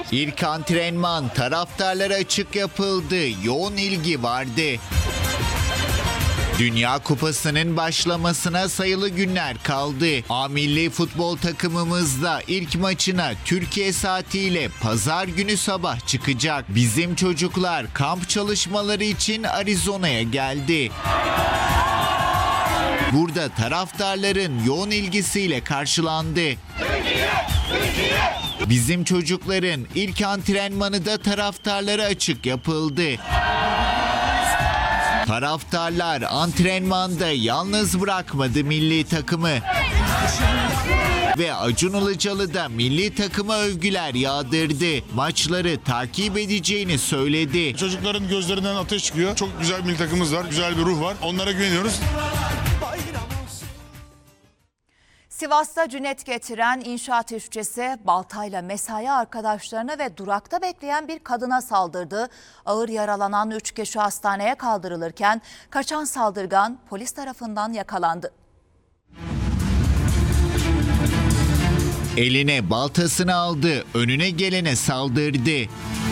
İlk antrenman taraftarlara açık yapıldı. Yoğun ilgi vardı. Dünya Kupası'nın başlamasına sayılı günler kaldı. A milli futbol takımımız da ilk maçına Türkiye saatiyle pazar günü sabah çıkacak. Bizim çocuklar kamp çalışmaları için Arizona'ya geldi. Burada taraftarların yoğun ilgisiyle karşılandı. Bizim çocukların ilk antrenmanı da taraftarlara açık yapıldı. Taraftarlar antrenmanda yalnız bırakmadı milli takımı. Ve Acun Ilıcalı da milli takıma övgüler yağdırdı. Maçları takip edeceğini söyledi. Çocukların gözlerinden ateş çıkıyor. Çok güzel bir milli takımımız var. Güzel bir ruh var. Onlara güveniyoruz. Sivas'ta cinnet getiren inşaat işçisi baltayla mesai arkadaşlarına ve durakta bekleyen bir kadına saldırdı. Ağır yaralanan 3 kişi hastaneye kaldırılırken kaçan saldırgan polis tarafından yakalandı. Eline baltasını aldı, önüne gelene saldırdı.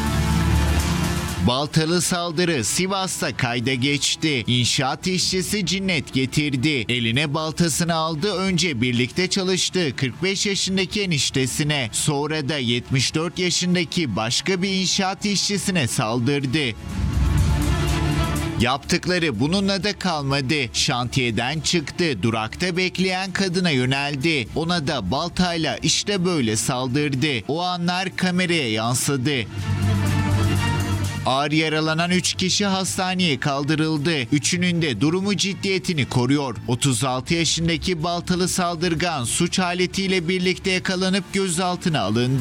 Baltalı saldırı Sivas'ta kayda geçti. İnşaat işçisi cinnet getirdi. Eline baltasını aldı, önce birlikte çalıştığı 45 yaşındaki eniştesine, sonra da 74 yaşındaki başka bir inşaat işçisine saldırdı. Yaptıkları bununla da kalmadı. Şantiyeden çıktı, durakta bekleyen kadına yöneldi. Ona da baltayla işte böyle saldırdı. O anlar kameraya yansıdı. Ağır yaralanan 3 kişi hastaneye kaldırıldı. Üçünün de durumu ciddiyetini koruyor. 36 yaşındaki baltalı saldırgan suç aletiyle birlikte yakalanıp gözaltına alındı.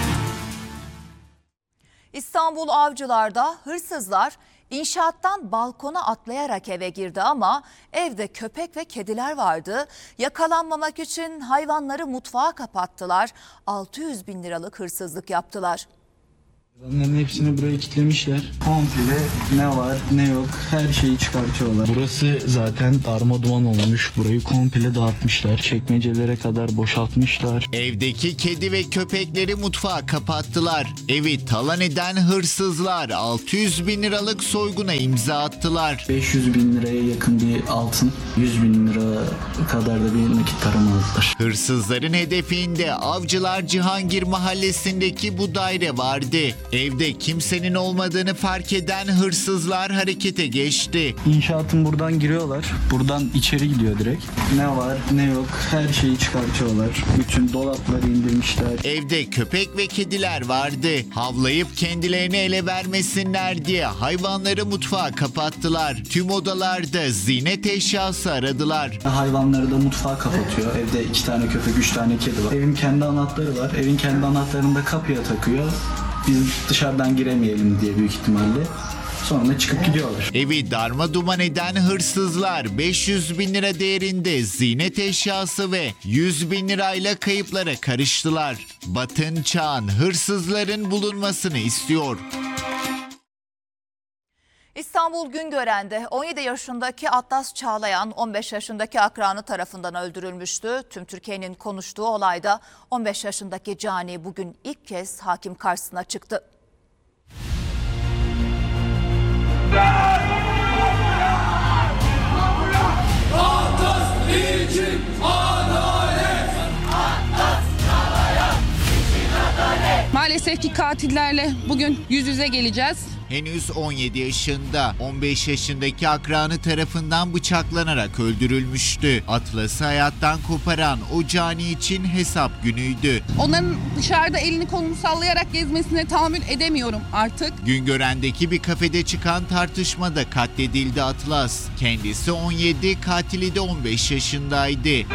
İstanbul Avcılar'da hırsızlar İnşaattan balkona atlayarak eve girdi ama evde köpek ve kediler vardı. Yakalanmamak için hayvanları mutfağa kapattılar. 600 bin liralık hırsızlık yaptılar. Onların hepsini buraya kilitlemişler. Komple ne var ne yok her şeyi çıkartıyorlar. Burası zaten darmaduman olmuş. Burayı komple dağıtmışlar. Çekmecelere kadar boşaltmışlar. Evdeki kedi ve köpekleri mutfağa kapattılar. Evi talan eden hırsızlar 600 bin liralık soyguna imza attılar. 500 bin liraya yakın bir altın, 100 bin lira kadar da bir nakit param aldılar. Hırsızların hedefinde Avcılar Cihangir mahallesindeki bu daire vardı. Evde kimsenin olmadığını fark eden hırsızlar harekete geçti. İnşaatın buradan giriyorlar. Buradan içeri gidiyor direkt. Ne var ne yok her şeyi çıkartıyorlar. Bütün dolapları indirmişler. Evde köpek ve kediler vardı. Havlayıp kendilerini ele vermesinler diye hayvanları mutfağa kapattılar. Tüm odalarda ziynet eşyası aradılar. Hayvanları da mutfağa kapatıyor. Evde 2 tane köpek, 3 tane kedi var. Evin kendi anahtarı var. Evin kendi anahtarını da kapıya takıyor. Biz dışarıdan giremeyelim diye büyük ihtimalle. Sonra çıkıp gidiyorlar. Evi darmaduman eden hırsızlar 500 bin lira değerinde ziynet eşyası ve 100 bin lirayla kayıplara karıştılar. Batın Çağan hırsızların bulunmasını istiyor. İstanbul Güngören'de 17 yaşındaki Atlas Çağlayan 15 yaşındaki akranı tarafından öldürülmüştü. Tüm Türkiye'nin konuştuğu olayda 15 yaşındaki cani bugün ilk kez hakim karşısına çıktı. Atlas için adalet! Atlas Çağlayan için adalet! Maalesef ki katillerle bugün yüz yüze geleceğiz. Henüz 17 yaşında, 15 yaşındaki akranı tarafından bıçaklanarak öldürülmüştü. Atlas'ı hayattan koparan o cani için hesap günüydü. Onların dışarıda elini kolunu sallayarak gezmesine tahammül edemiyorum artık. Güngören'deki bir kafede çıkan tartışmada katledildi Atlas. Kendisi 17, katili de 15 yaşındaydı.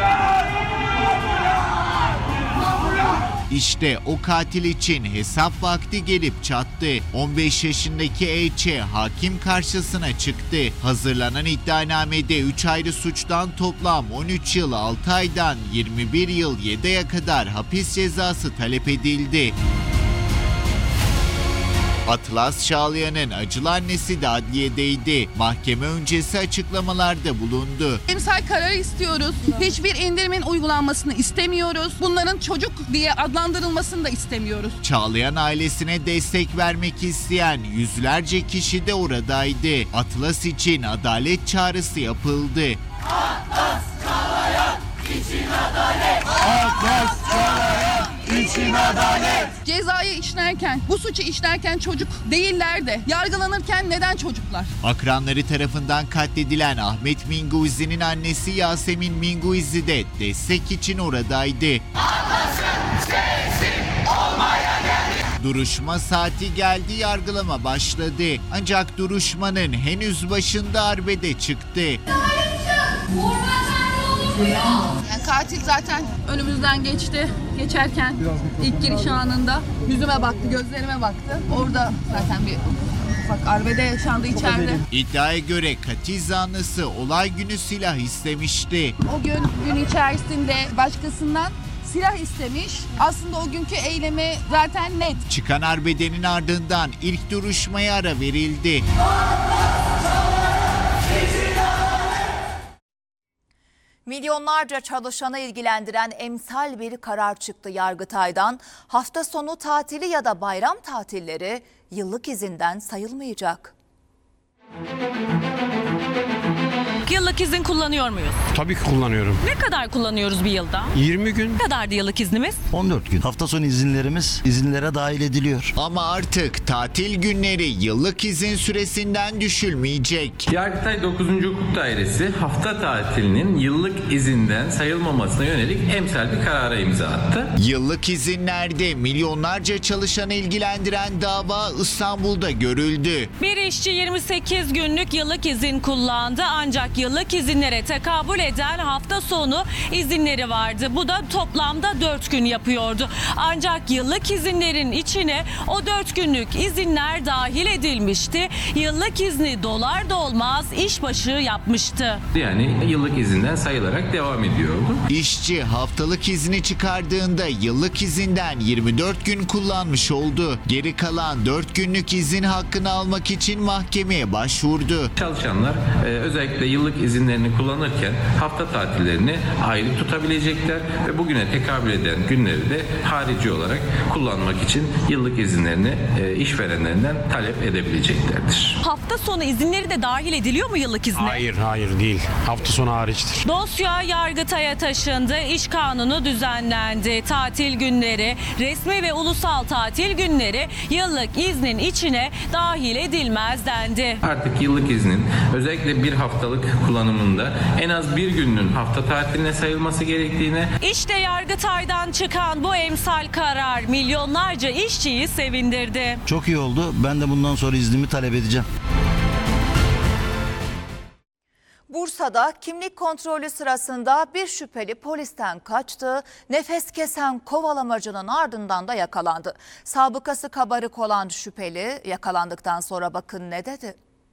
İşte o katil için hesap vakti gelip çattı. 15 yaşındaki E.Ç. hakim karşısına çıktı. Hazırlanan iddianamede 3 ayrı suçtan toplam 13 yıl 6 aydan 21 yıl 7 aya kadar hapis cezası talep edildi. Atlas Çağlayan'ın acılı annesi de adliyedeydi. Mahkeme öncesi açıklamalarda bulundu. Emsal kararı istiyoruz. Hiçbir indirimin uygulanmasını istemiyoruz. Bunların çocuk diye adlandırılmasını da istemiyoruz. Çağlayan ailesine destek vermek isteyen yüzlerce kişi de oradaydı. Atlas için adalet çağrısı yapıldı. Atlas Çağlayan için adalet. Atlas Çağlayan için adalet. Cezayı işlerken, bu suçu işlerken çocuk değiller de yargılanırken neden çocuklar? Akranları tarafından katledilen Ahmet Minguizi'nin annesi Yasemin Minguizi de destek için oradaydı. Duruşma saati geldi, yargılama başladı. Ancak duruşmanın henüz başında arbede çıktı. Yani katil zaten önümüzden geçti. Geçerken ilk giriş anında yüzüme baktı, gözlerime baktı. Orada zaten bir ufak arbede yaşandı içeride. İddiaya göre katil zanlısı olay günü silah istemişti. O gün içerisinde başkasından silah istemiş. Aslında o günkü eylemi zaten net. Çıkan arbedenin ardından ilk duruşmaya ara verildi. Milyonlarca çalışanı ilgilendiren emsal bir karar çıktı Yargıtay'dan. Hafta sonu tatili ya da bayram tatilleri yıllık izinden sayılmayacak. Yıllık izin kullanıyor muyuz? Tabii ki kullanıyorum. Ne kadar kullanıyoruz bir yılda? 20 gün. Ne kadardı yıllık iznimiz? 14 gün. Hafta sonu izinlerimiz izinlere dahil ediliyor. Ama artık tatil günleri yıllık izin süresinden düşülmeyecek. Yargıtay 9. Hukuk Dairesi hafta tatilinin yıllık izinden sayılmamasına yönelik emsal bir karara imza attı. Yıllık izinlerde milyonlarca çalışanı ilgilendiren dava İstanbul'da görüldü. Bir işçi 28 günlük yıllık izin kullandı ancak yıllık izinlere tekabül eden hafta sonu izinleri vardı. Bu da toplamda 4 gün yapıyordu. Ancak yıllık izinlerin içine o 4 günlük izinler dahil edilmişti. Yıllık izni dolar dolmaz işbaşı yapmıştı. Yani yıllık izinden sayılarak devam ediyordu. İşçi haftalık izni çıkardığında yıllık izinden 24 gün kullanmış oldu. Geri kalan 4 günlük izin hakkını almak için mahkemeye başvurdu. Çalışanlar özellikle yıllık izinlerini kullanırken hafta tatillerini ayrı tutabilecekler ve bugüne tekabül eden günleri de harici olarak kullanmak için yıllık izinlerini işverenlerinden talep edebileceklerdir. Hafta sonu izinleri de dahil ediliyor mu yıllık izne? Hayır değil. Hafta sonu hariçtir. Dosya Yargıtay'a taşındı. İş kanunu düzenlendi. Tatil günleri, resmi ve ulusal tatil günleri yıllık iznin içine dahil edilmez dendi. Artık yıllık iznin özellikle bir haftalık kullanımında en az bir günün hafta tatiline sayılması gerektiğine. İşte Yargıtay'dan çıkan bu emsal karar milyonlarca işçiyi sevindirdi. Çok iyi oldu. Ben de bundan sonra iznimi talep edeceğim. Bursa'da kimlik kontrolü sırasında bir şüpheli polisten kaçtı. Nefes kesen kovalamacının ardından da yakalandı. Sabıkası kabarık olan şüpheli yakalandıktan sonra bakın ne dedi.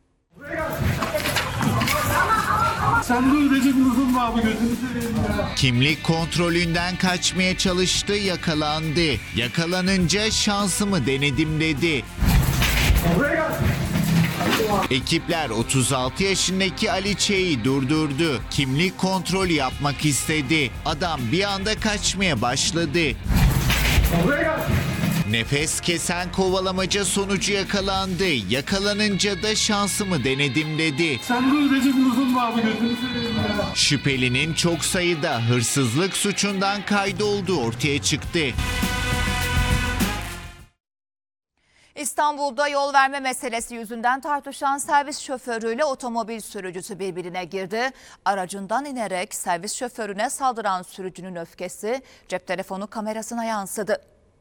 Sen dur dedim uzun abi gözünü seveyim ya. Kimlik kontrolünden kaçmaya çalıştı, yakalandı. Yakalanınca şansımı denedim dedi. Ekipler 36 yaşındaki Ali Ç'yi durdurdu. Kimlik kontrolü yapmak istedi. Adam bir anda kaçmaya başladı. Nefes kesen kovalamaca sonucu yakalandı. Yakalanınca da şansımı denedim dedi. Sen dur dedim uzun abi gözünü seveyim ya. Şüphelinin çok sayıda hırsızlık suçundan kaydolduğu ortaya çıktı. İstanbul'da yol verme meselesi yüzünden tartışan servis şoförüyle otomobil sürücüsü birbirine girdi. Aracından inerek servis şoförüne saldıran sürücünün öfkesi cep telefonu kamerasına yansıdı.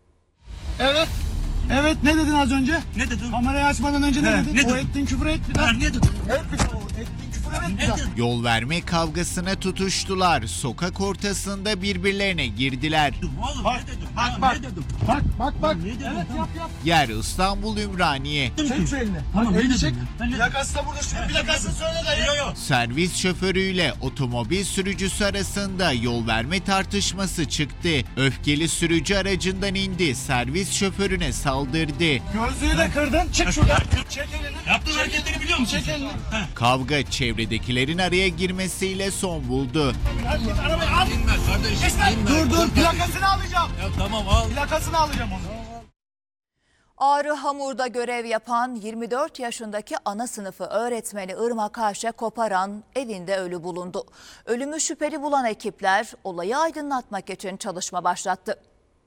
Evet ne dedin az önce? Ne dedin? Kamerayı açmadan önce ne dedin? O ettin küfür ettin. Ne dedin? Ettin küfür ettin. Yol verme kavgasına tutuştular. Sokak ortasında birbirlerine girdiler. Bak Bak. Bak. Evet yap. Yer İstanbul Ümraniye. Çek şu elini. Tamam elini çek. Plakası da burada. Şunun plakasını söyle dayı. Servis şoförüyle otomobil sürücüsü arasında yol verme tartışması çıktı. Öfkeli sürücü aracından indi, servis şoförüne saldırdı. Gözlüğü de kırdın. Çık şuradan. Çek elini. Yaptığın hareketleri biliyor musun? Çek elini. Kavga çevredekilerin araya girmesiyle son buldu. Arabayı al. Dur plakasını alacağım. Ya tamam al. Plakasını alacağım onu. Ağrı Hamur'da görev yapan 24 yaşındaki ana sınıfı öğretmeni Irmak Ayşe Koparan evinde ölü bulundu. Ölümü şüpheli bulan ekipler olayı aydınlatmak için çalışma başlattı.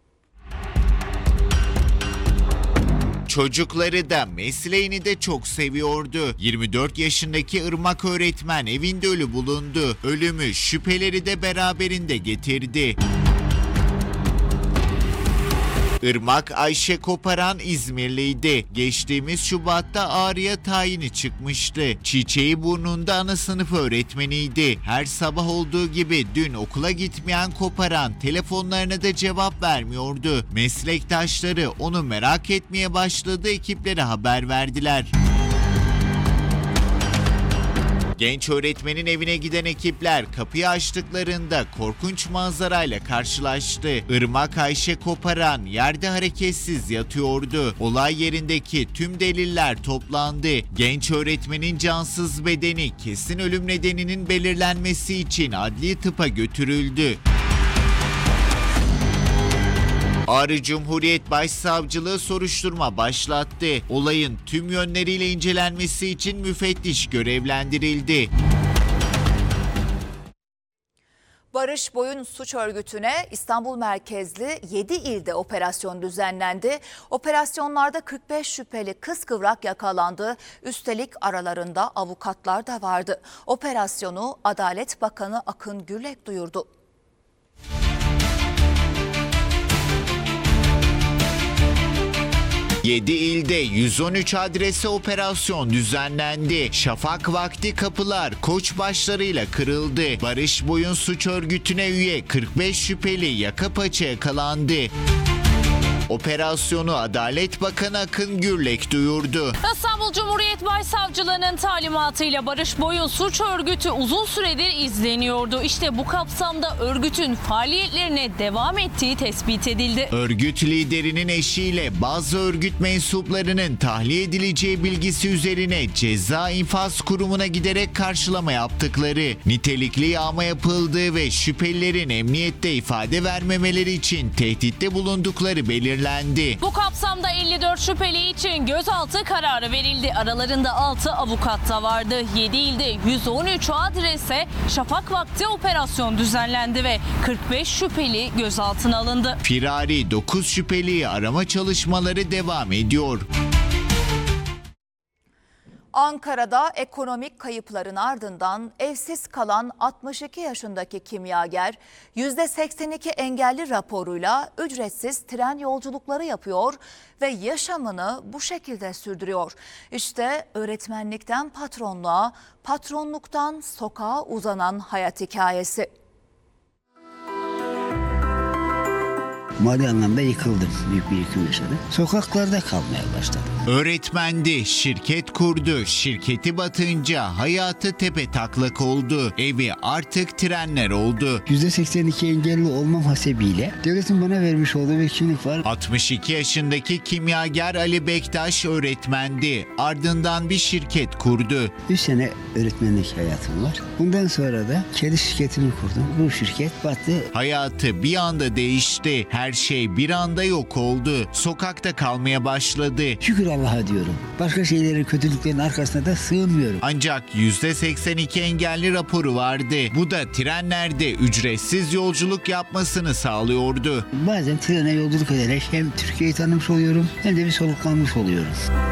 Çocukları da mesleğini de çok seviyordu. 24 yaşındaki Irmak öğretmen evinde ölü bulundu. Ölümü şüpheleri de beraberinde getirdi. Irmak Ayşe Koparan İzmirliydi. Geçtiğimiz Şubat'ta Ağrı'ya tayini çıkmıştı. Çiçeği burnunda ana sınıf öğretmeniydi. Her sabah olduğu gibi dün okula gitmeyen Koparan telefonlarına da cevap vermiyordu. Meslektaşları onu merak etmeye başladı, ekiplere haber verdiler. Genç öğretmenin evine giden ekipler kapıyı açtıklarında korkunç manzarayla karşılaştı. Irmak Ayşe Koparan yerde hareketsiz yatıyordu. Olay yerindeki tüm deliller toplandı. Genç öğretmenin cansız bedeni kesin ölüm nedeninin belirlenmesi için adli tıpa götürüldü. Ağrı Cumhuriyet Başsavcılığı soruşturma başlattı. Olayın tüm yönleriyle incelenmesi için müfettiş görevlendirildi. Barış Boyun Suç Örgütü'ne İstanbul merkezli 7 ilde operasyon düzenlendi. Operasyonlarda 45 şüpheli kıskıvrak yakalandı. Üstelik aralarında avukatlar da vardı. Operasyonu Adalet Bakanı Akın Gürlek duyurdu. Yedi ilde 113 adrese operasyon düzenlendi. Şafak vakti kapılar koç başlarıyla kırıldı. Barış Boyun Suç Örgütü'ne üye 45 şüpheli yaka paça yakalandı. Operasyonu Adalet Bakanı Akın Gürlek duyurdu. İstanbul Cumhuriyet Başsavcılığı'nın talimatıyla Barış Boyun Suç Örgütü uzun süredir izleniyordu. İşte bu kapsamda örgütün faaliyetlerine devam ettiği tespit edildi. Örgüt liderinin eşiyle bazı örgüt mensuplarının tahliye edileceği bilgisi üzerine Ceza İnfaz Kurumu'na giderek karşılama yaptıkları, nitelikli yağma yapıldığı ve şüphelilerin emniyette ifade vermemeleri için tehditte bulundukları belirlendi. Bu kapsamda 54 şüpheli için gözaltı kararı verildi. Aralarında 6 avukat da vardı. 7 ilde 113 adrese şafak vakti operasyon düzenlendi ve 45 şüpheli gözaltına alındı. Firari 9 şüpheliyi arama çalışmaları devam ediyor. Ankara'da ekonomik kayıpların ardından evsiz kalan 62 yaşındaki kimyager %82 engelli raporuyla ücretsiz tren yolculukları yapıyor ve yaşamını bu şekilde sürdürüyor. İşte öğretmenlikten patronluğa, patronluktan sokağa uzanan hayat hikayesi. Mali anlamda yıkıldım. Büyük bir yıkım yaşadım. Sokaklarda kalmaya başladım. Öğretmendi, şirket kurdu. Şirketi batınca hayatı tepetaklak oldu. Evi artık trenler oldu. %82 engelli olmam hasebiyle devletin bana vermiş olduğu bir kimlik var. 62 yaşındaki kimyager Ali Bektaş öğretmendi. Ardından bir şirket kurdu. 3 sene öğretmenlik hayatım var. Bundan sonra da kendi şirketimi kurdum. Bu şirket battı. Hayatı bir anda değişti. Her şey bir anda yok oldu. Sokakta kalmaya başladı. Şükür Allah'a diyorum. Başka şeylerin, kötülüklerin arkasına da sığınmıyorum. Ancak %82 engelli raporu vardı. Bu da trenlerde ücretsiz yolculuk yapmasını sağlıyordu. Bazen trene yolculuk ederek hem Türkiye'yi tanımış oluyorum hem de bir soluklanmış oluyoruz.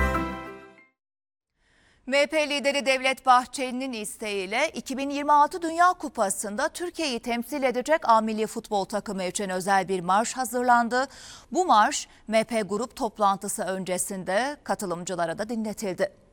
MHP lideri Devlet Bahçeli'nin isteğiyle 2026 Dünya Kupası'nda Türkiye'yi temsil edecek A Milli Futbol takımı için özel bir marş hazırlandı. Bu marş MHP grup toplantısı öncesinde katılımcılara da dinletildi.